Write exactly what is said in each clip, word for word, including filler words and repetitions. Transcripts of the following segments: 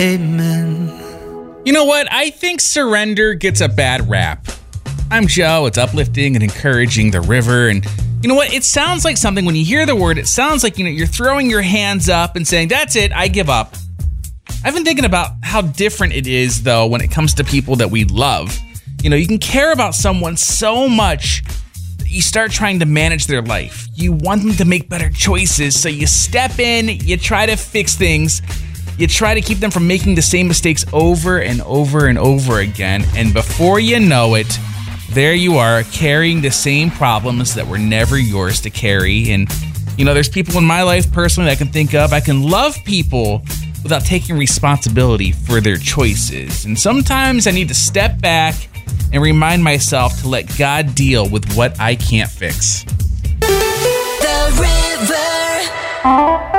Amen. You know what? I think surrender gets a bad rap. I'm Joe. It's uplifting and encouraging the river. And you know what? It sounds like something, when you hear the word, it sounds like, you know, you're throwing your hands up and saying, that's it, I give up. I've been thinking about how different it is, though, when it comes to people that we love. You know, you can care about someone so much that you start trying to manage their life. You want them to make better choices, so you step in, you try to fix things. You try to keep them from making the same mistakes over and over and over again. And before you know it, there you are, carrying the same problems that were never yours to carry. And, you know, there's people in my life personally that I can think of. I can love people without taking responsibility for their choices. And sometimes I need to step back and remind myself to let God deal with what I can't fix. The River.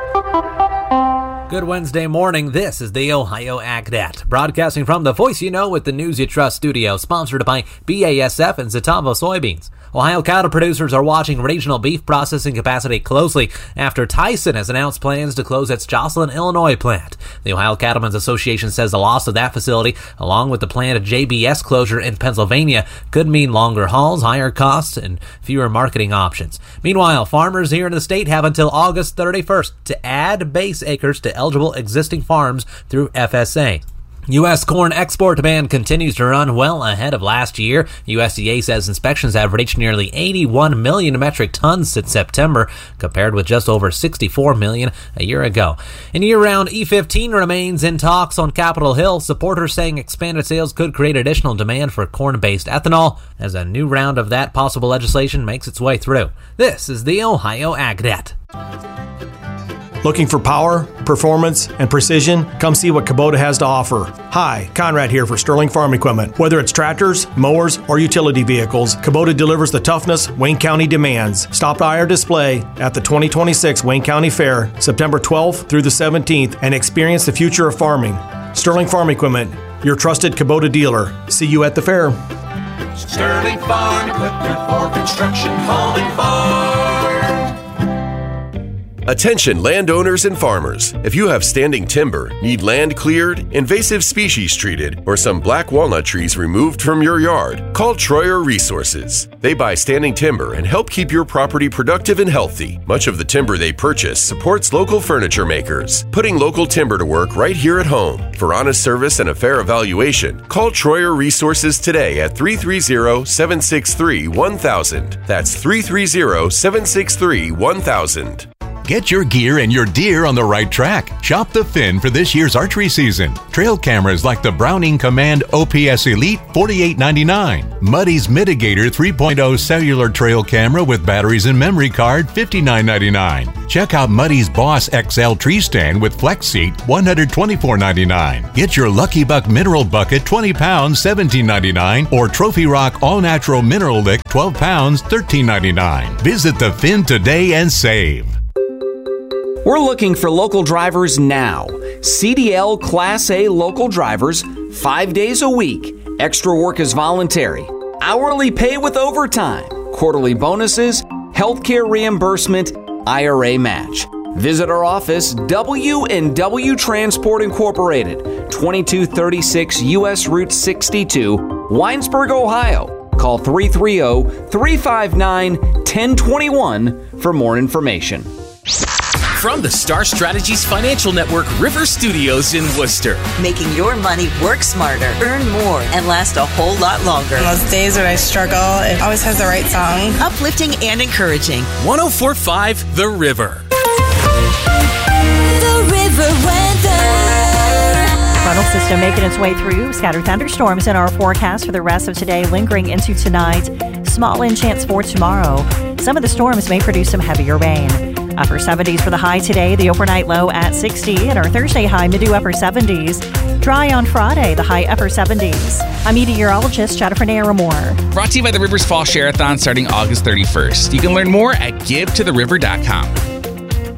Good Wednesday morning. This is the Ohio AgNet, broadcasting from the Voice You Know with the News You Trust studio, sponsored by B A S F and Zetavo Soybeans. Ohio cattle producers are watching regional beef processing capacity closely after Tyson has announced plans to close its Jocelyn, Illinois plant. The Ohio Cattlemen's Association says the loss of that facility, along with the planned J B S closure in Pennsylvania, could mean longer hauls, higher costs, and fewer marketing options. Meanwhile, farmers here in the state have until August thirty-first to add base acres to eligible existing farms through F S A. U S corn export demand continues to run well ahead of last year. U S D A says inspections have reached nearly eighty-one million metric tons since September, compared with just over sixty-four million a year ago. And year-round E fifteen remains in talks on Capitol Hill, supporters saying expanded sales could create additional demand for corn-based ethanol as a new round of that possible legislation makes its way through. This is the Ohio AgNet. Looking for power, performance, and precision? Come see what Kubota has to offer. Hi, Conrad here for Sterling Farm Equipment. Whether it's tractors, mowers, or utility vehicles, Kubota delivers the toughness Wayne County demands. Stop by our display at the twenty twenty-six Wayne County Fair, September twelfth through the seventeenth, and experience the future of farming. Sterling Farm Equipment, your trusted Kubota dealer. See you at the fair. Sterling Farm Equipment for construction, home, and farm. Attention landowners and farmers. If you have standing timber, need land cleared, invasive species treated, or some black walnut trees removed from your yard, call Troyer Resources. They buy standing timber and help keep your property productive and healthy. Much of the timber they purchase supports local furniture makers, putting local timber to work right here at home. For honest service and a fair evaluation, call Troyer Resources today at three three zero, seven six three, one thousand. That's three three zero, seven six three, one thousand. Get your gear and your deer on the right track. Shop the Finn for this year's archery season. Trail cameras like the Browning Command O P S Elite, forty-eight ninety-nine. Muddy's Mitigator three point oh cellular trail camera with batteries and memory card, fifty-nine ninety-nine. Check out Muddy's Boss X L tree stand with flex seat, one hundred twenty-four ninety-nine. Get your Lucky Buck mineral bucket, twenty pounds, seventeen ninety-nine, or Trophy Rock all natural mineral lick, twelve pounds, thirteen ninety-nine. Visit the Finn today and save. We're looking for local drivers now. C D L Class A local drivers, five days a week. Extra work is voluntary. Hourly pay with overtime. Quarterly bonuses, healthcare reimbursement, I R A match. Visit our office, W and W Transport Incorporated, twenty-two thirty-six U S Route sixty-two, Winesburg, Ohio. Call three three zero, three five nine, one zero two one for more information. From the Star Strategies Financial Network River Studios in Worcester. Making your money work smarter, earn more, and last a whole lot longer. On those days when I struggle, it always has the right song. Uplifting and encouraging. one oh four point five The River. The River weather. Frontal system making its way through. Scattered thunderstorms in our forecast for the rest of today, lingering into tonight. Small in chance for tomorrow. Some of the storms may produce some heavier rain. Upper seventies for the high today, the overnight low at sixty, and our Thursday high mid to upper seventies. Dry on Friday, the high upper seventies. I'm meteorologist Jennifer Naramore. Brought to you by the Rivers Fall Share-a-thon starting August thirty-first. You can learn more at give to the river dot com.